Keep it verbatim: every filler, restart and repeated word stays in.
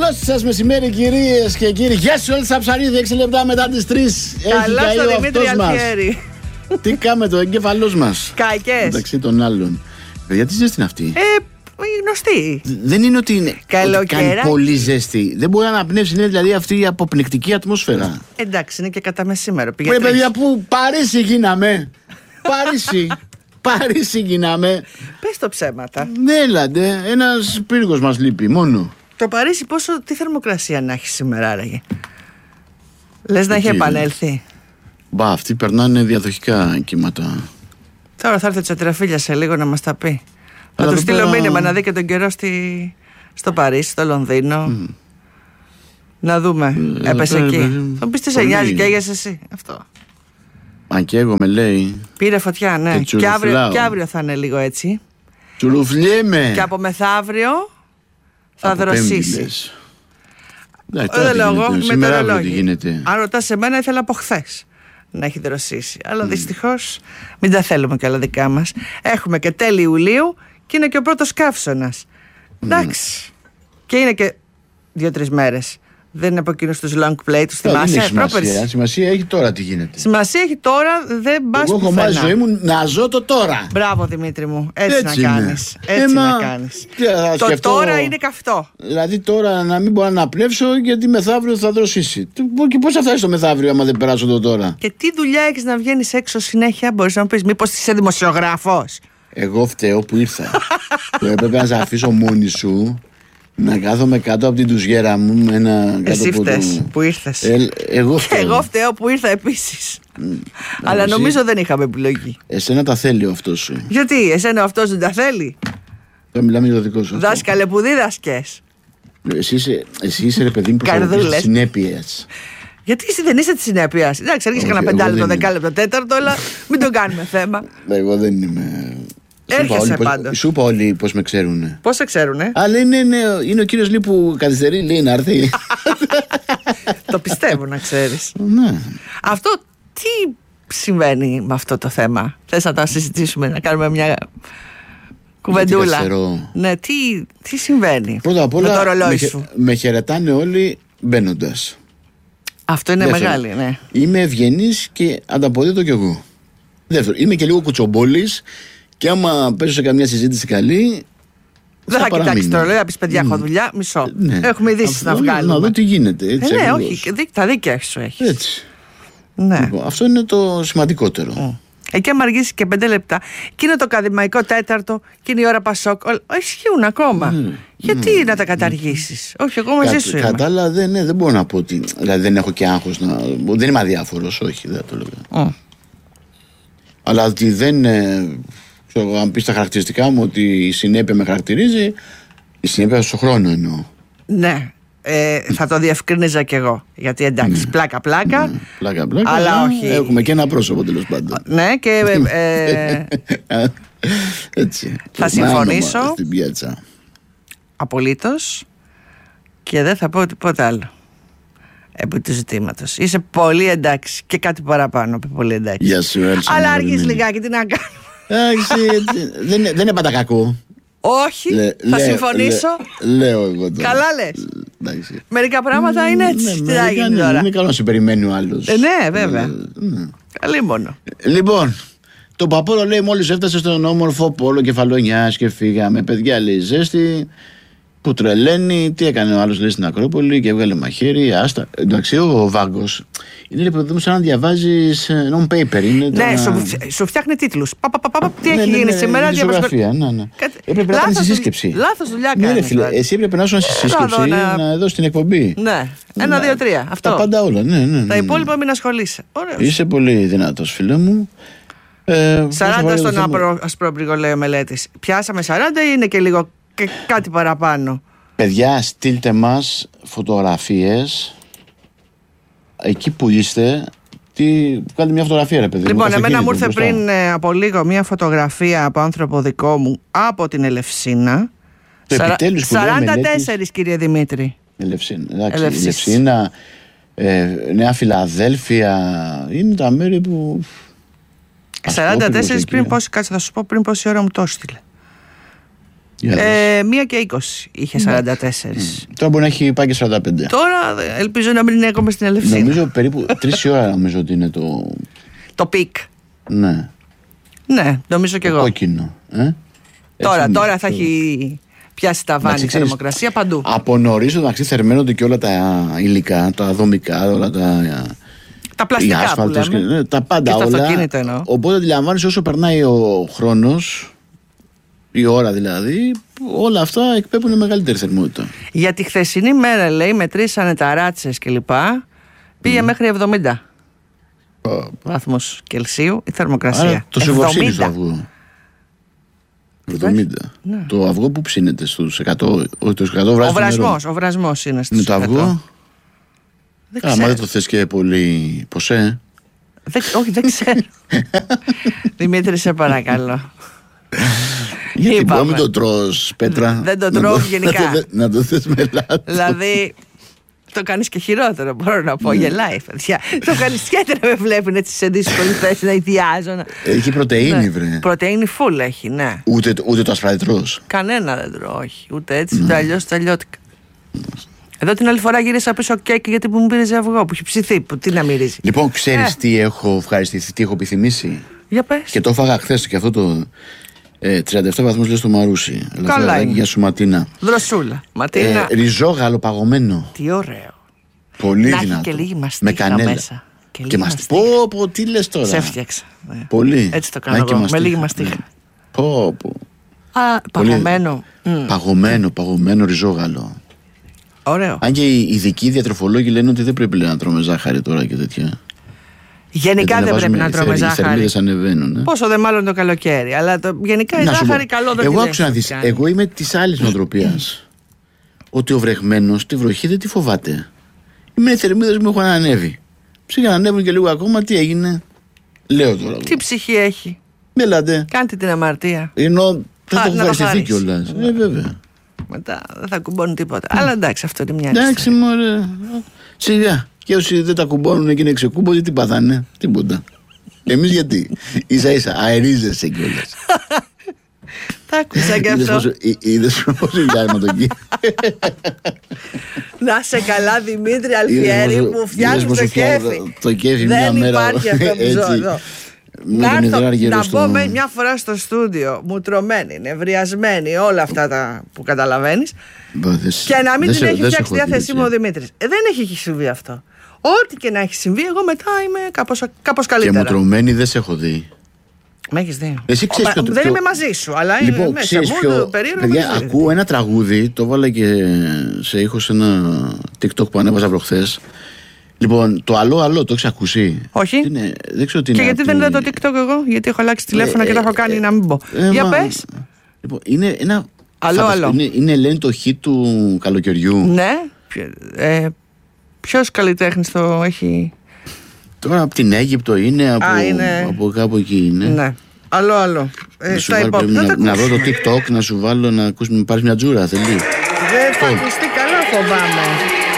Καλό σας μεσημέρι, κυρίες και κύριοι. Γεια σου, όλοι στα ψαρίδια. έξι λεπτά μετά τις τρεις. Καλό στο Δημήτρη Αλφιέρη. Τι κάμε το εγκέφαλός μας. Καϊκές. Μεταξύ των άλλων. Παιδιά, τι ζέστη είναι αυτή. Ε, γνωστή. Δεν είναι ότι είναι. Καλοκαίρα. Ότι κάνει πολύ ζέστη. Δεν μπορεί να αναπνεύσει, είναι δηλαδή αυτή η αποπνικτική ατμόσφαιρα. Εντάξει, είναι και κατά μεσήμερο. Ρε παιδιά, που Παρίσι γίναμε. Παρίσι. Παρίσι γίναμε. Πες το ψέματα. Ναι, έλατε. Ένας πύργος μας λείπει μόνο. Το Παρίσι, πόσο, τι θερμοκρασία να έχει σήμερα, άραγε. Λες να έχει επανέλθει. Μπα, αυτοί περνάνε διαδοχικά κύματα. Τώρα θα έρθει ο Τσατραφίλια σε λίγο να μας τα πει. Θα Αλλά του στείλω πέρα... μήνυμα να δει και τον καιρό στη... στο Παρίσι, στο Λονδίνο. Mm. Να δούμε. Ε, Έπεσε ε, εκεί. Ε, θα μου πεις τι σε νοιάζει και έγεσαι εσύ. Αυτό. Αν και εγώ με λέει. Πήρε φωτιά, ναι. Και, και, αύριο, και αύριο θα είναι λίγο έτσι. Τσουρουφλιέμαι. Και από μεθαύριο θα από δροσίσει. Δεν λέω εγώ με το ρολόγι. Αν ρωτάς σε μένα, ήθελα από χθες να έχει δροσίσει. Αλλά mm. δυστυχώς μην τα θέλουμε κι όλα δικά μας. Έχουμε και τέλη Ιουλίου και είναι και ο πρώτος καύσωνας. Mm. Εντάξει. Και είναι και δύο-τρεις μέρες. Δεν είναι από εκείνους τους long play, τους θυμάσαι. Σημασία. Σημασία έχει τώρα τι γίνεται. Σημασία έχει τώρα, δεν πας πουθενά. Εγώ έχω μάθει ζωή μου να ζω το τώρα. Μπράβο Δημήτρη μου, έτσι, έτσι να κάνεις. Έτσι Έμα, να κάνεις. Το σκεφτώ, τώρα είναι καυτό. Δηλαδή τώρα να μην μπορώ να αναπνεύσω γιατί μεθαύριο θα δροσίσει. Και πώς θα φτάσει το μεθαύριο άμα δεν περάσω το τώρα. Και τι δουλειά έχεις να βγαίνεις έξω συνέχεια, μπορείς να μου πεις, μήπως είσαι δημοσιογράφος. Εγώ φταίω που ήρθα. Που έπρεπε να σε αφήσω μόνη σου. Να κάθομαι κάτω από την τουζιέρα μου με ένα. Εσύ φταίς το... που ήρθες. Ε, εγώ φταίω. Εγώ φταίω που ήρθα επίσης. Mm, Αλλά εσύ... νομίζω δεν είχαμε επιλογή. Εσένα τα θέλει ο αυτός σου. Γιατί, εσένα ο αυτός δεν τα θέλει. Θα μιλάμε για το δικό σου. Δάσκαλε που δίδασκες. Εσύ είσαι, εσύ είσαι ρε παιδί μου προσωπικής συνέπειας. Γιατί εσύ δεν είσαι τη συνέπεια. Εντάξει, αργήσει κανένα πεντάλεπτο, δεκάλεπτο, τέταρτο, αλλά μην το κάνουμε θέμα. Εγώ δεν είμαι. Έρχεσαι πάντως. Σου είπα όλοι πώς με ξέρουνε. Πώς σε ξέρουνε. Αλλά είναι, είναι, είναι ο κύριος Λί που καθυστερεί, λέει να έρθει. Το πιστεύω να ξέρεις. Ναι. Αυτό τι συμβαίνει με αυτό το θέμα. Θες να το συζητήσουμε, να κάνουμε μια κουβεντούλα. Ναι, τι, τι συμβαίνει. Πρώτα απ' όλα με το ρολόι με, σου. Με χαιρετάνε όλοι μπαίνοντας. Αυτό είναι Δεύτερο, μεγάλη, ναι. Είμαι ευγενής και ανταποδίδω κι εγώ. Δεύτερο, είμαι και λίγο κουτσομπόλης. Και άμα πέσω σε καμιά συζήτηση καλή. Δεν θα, θα κοιτάξει το ρολόι, να πει παιδιά, έχω δουλειά, μισό. Ναι. Έχουμε ειδήσεις να βγάλουμε. Να δω τι γίνεται. Έτσι, ε, ναι, όχι, τα δίκαια σου έχει. Έτσι. Ναι. Λοιπόν, αυτό είναι το σημαντικότερο. Mm. Εκεί, άμα αργήσει και πέντε λεπτά, και είναι το ακαδημαϊκό τέταρτο, και είναι η ώρα Πασόκ. Ισχύουν ακόμα. Mm. Γιατί mm. να τα καταργήσεις. Mm. Όχι, εγώ μαζί Κα, σου είμαι. Κατά άλλα, δεν, ναι, δεν μπορώ να πω ότι. Δηλαδή, δεν έχω και άγχος να. Δεν είμαι αδιάφορος, όχι, δεν το λέω. Mm. Αλλά ότι δεν. Αν πει τα χαρακτηριστικά μου ότι η συνέπεια με χαρακτηρίζει, η συνέπεια στον χρόνο εννοώ. Ναι, ε, θα το διευκρίνιζα κι εγώ. Γιατί εντάξει, πλάκα πλάκα. Ναι, πλάκα πλάκα. Αλλά όχι. Έχουμε και ένα πρόσωπο τέλος πάντων. Ναι, και. Ε, έτσι. Θα συμφωνήσω. Στην πιάτσα. Απολύτως. Και δεν θα πω τίποτα άλλο. Επί του ζητήματος. Είσαι πολύ εντάξει. Και κάτι παραπάνω από πολύ εντάξει. Γεια σου, Έλσα. Αλλά αργείς λιγάκι, τι να κάνω. Εντάξει, δεν, δεν είναι πάντα κακό. Όχι, λέ, θα λέ, συμφωνήσω. Λέ, λέω εγώ τώρα. Καλά λες. Εντάξει. Μερικά πράγματα είναι έτσι. Ναι, τι θα γίνει τώρα. Είναι καλό να σε περιμένει ο άλλος. Ε, ναι, βέβαια. Ε, ναι. Καλή μόνο. Λοιπόν, το Παπόλο λέει μόλις έφτασε στον όμορφο πόλο Κεφαλονιάς και φύγαμε. Παιδιά, λέει ζέστη. Που τρελαίνει, τι έκανε ο άλλος λέει στην Ακρόπολη και έβγαλε μαχαίρι. Άστα. Εντάξει, ο Βάγκος είναι ρε παιδί μου σαν να διαβάζεις non-paper. Είναι ναι, τα... σου, σου φτιάχνει τίτλους. Πα, πα, πα, πα, τι ναι, έχει ναι, γίνει ναι, σήμερα, διαβασγραφία. Ναι, ναι. Κάτι... Έπρεπε να κάνεις σύσκεψη. Λάθος δουλειά κάνεις. Ναι, ρε, φίλε, εσύ έπρεπε να είσαι σύσκεψη να... να εδώ στην εκπομπή. Ναι, ένα, δύο, τρία. Αυτό. Τα πάντα όλα. Ναι, ναι, ναι, ναι. Τα υπόλοιπα μην ασχολείσαι. Είσαι πολύ δυνατός, φίλε μου. Ε, σαράντα στον ασπρόμπριγο, λέει ο μελέτης. Πιάσαμε σαράντα ή είναι και λίγο και κάτι παραπάνω. Παιδιά, στείλτε μας φωτογραφίες εκεί που είστε. Τι... Κάντε μια φωτογραφία, ρε παιδί. Λοιπόν, εμένα μου ήρθε πριν ε, από λίγο μια φωτογραφία από άνθρωπο δικό μου από την Ελευσίνα. Σαρα... σαράντα τέσσερα, μελέτης... κύριε Δημήτρη. Ελευσίνα, εντάξει, Ελευσίνα, ε, Νέα Φιλαδέλφια. Είναι τα μέρη που. σαράντα τέσσερα πριν πόση, κάτσε θα σου πω πριν πόση ώρα μου το έστειλε. Ε, μία και είκοσι είχε σαράντα τέσσερα. Mm. Τώρα μπορεί να έχει πάει και σαράντα πέντε. Τώρα ελπίζω να μην είναι ακόμα στην Ελευσίνα. Νομίζω περίπου τρεις η ώρα νομίζω ότι είναι το. Το πικ. Ναι. Ναι, νομίζω και το εγώ. Κόκκινο. Ε? Τώρα, είναι, τώρα θα το... έχει πιάσει τα βάνη η θερμοκρασία παντού. Από νωρίς εντάξει θερμαίνονται και όλα τα υλικά, τα δομικά, όλα τα. Τα πλαστικά που λέμε. Και, τα πάντα και όλα. Οπότε αντιλαμβάνεσαι όσο περνάει ο χρόνος, η ώρα δηλαδή, όλα αυτά εκπέμπουν μεγαλύτερη θερμότητα. Για τη χθεσινή μέρα, λέει, μετρήσανε ταράτσες κλπ. Πήγε mm. μέχρι εβδομήντα oh. βαθμούς Κελσίου η θερμοκρασία. Άρα, το σιγοψύνει στο αυγό. εβδομήντα. Ναι. Το αυγό που ψήνεται στους εκατό, όχι το εκατό βράζει. Ο βρασμός, ο βρασμός είναι στους εκατό. Με το αυγό. Δεν Άμα δεν το θες και πολύ ποσέ. Δεν, όχι, δεν ξέρω. Δημήτρη, σε παρακαλώ. Γιατί μπορεί να το τρως, Πέτρα. Δεν το τρώω γενικά. Να το θες με λάθος. Δηλαδή, το κάνεις και χειρότερο, μπορώ να πω. Γελάει, παιδιά. Το κάνεις ιδιαίτερα με βλέπουν έτσι σε δύσκολη θέση να ιδιάζω. Έχει πρωτεΐνη, βρε. Πρωτεΐνη full έχει, ναι. Ούτε το ασφαλή τρως. Κανένα δεν τρώω, όχι. Ούτε έτσι, ούτε αλλιώς, ούτε αλλιώτικα. Εδώ την άλλη φορά γύρισα πίσω κέικ γιατί μου πήρε αυγό που έχει ψηθεί. Που, τι να μυρίζει. Λοιπόν, ξέρεις ε. τι έχω ευχαριστηθεί, τι έχω επιθυμήσει. Για πες. Και το έφαγα χθες και αυτό το. Ε, τριάντα επτά βαθμούς λέει στο Μαρούσι. Καλά. Για σου Ματίνα. Δροσούλα. Ματίνα. Ε, ριζόγαλο παγωμένο. Τι ωραίο. Πολύ να δυνατό. Και λίγη μαστίχα με κανέλα. Μέσα. Και, και μαστίχα. Πω, πω, τι λες τώρα. Σε έφτιαξα. Ναι. Πολύ. Έτσι το κάνω εγώ. Με λίγη μαστίχα. Πω, πω. Α, παγωμένο. Mm. Παγωμένο, παγωμένο ριζόγαλο. Ωραίο. Αν και οι ειδικοί διατροφολόγοι λένε ότι δεν πρέπει να τρώμε ζάχαρη τώρα και τέτοια. Γενικά δεν πρέπει να τρώμε ζάχαρη. Οι θερμίδες ανεβαίνουν. Ε. Πόσο δε μάλλον το καλοκαίρι. Αλλά το, γενικά η να ζάχαρη καλό δεν εγώ άκουσα να δεις, εγώ είμαι της άλλης νοοτροπίας. Ότι ο βρεχμένος τη βροχή δεν τη φοβάται. Οι θερμίδες μου έχουν ανέβει. Ψήγαν να ανέβουν και λίγο ακόμα, τι έγινε. Λέω τώρα. Τι ψυχή έχει. Μελάτε. Κάντε την αμαρτία. Ενώ δεν το έχω ευχαριστηθεί κιόλας. Ε, βέβαια. Μετά δεν θα κουμπώνουν τίποτα. Mm. Αλλά εντάξει, αυτό είναι μια εντάξει, μωρέ. Σιγά. Και όσοι δεν τα κουμπώνουν και είναι ξεκούμπονοι, τι παθάνε. Τίποτα. Εμείς γιατί. Ίσα ίσα αερίζεσαι κιόλας. Τα άκουσα κι αυτό. Είδες πώς είναι το εκεί. Να σε καλά, Δημήτρη Αλφιέρη, μου φτιάχνει το κέφι. Το κέφι μια μέρα. Δεν υπάρχει αυτό που ζω εδώ. Να έρθω να πω μια φορά στο στούντιο, μουτρωμένη, νευριασμένη, όλα αυτά τα που καταλαβαίνεις, και να μην την έχει φτιάξει διάθεσή μου ο Δημήτρης. Δεν έχει συμβεί αυτό. Ό,τι και να έχει συμβεί, εγώ μετά είμαι κάπως, κάπως καλύτερα. Και μουτρωμένη δεν σε έχω δει. Με έχεις δει. Εσύ ξέρεις ποιο, δεν ποιο... είμαι μαζί σου, αλλά λοιπόν, είναι μέσα μου ποιο... το περίεργο. Παιδιά, ακούω ένα τραγούδι, το βάλα και σε ήχο σε ένα TikTok που ανέβαζα προχθές. Λοιπόν, το αλό αλό, το έχεις ακούσει? Όχι. Είναι, δεν ξέρω τι και είναι. Γιατί δεν είδα το TikTok εγώ, γιατί έχω αλλάξει τηλέφωνο ε, και το έχω κάνει ε, να μην πω. Ε, Για μα... πες. Λοιπόν, είναι ένα. Αλό αλό. Είναι, είναι λένε το hit του καλοκαιριού. Ναι. Ε, ποιος καλλιτέχνης το έχει? Τώρα από την Αίγυπτο είναι, από, Α, είναι... από κάπου εκεί είναι. Ναι. Αλό αλό. Ε, να, βάλω, υπό... να, να βρω το TikTok, να σου βάλω να ακούσεις, να πάρεις μια τζούρα, θέλει. Δεν θα ακουστεί καλά, φοβάμαι.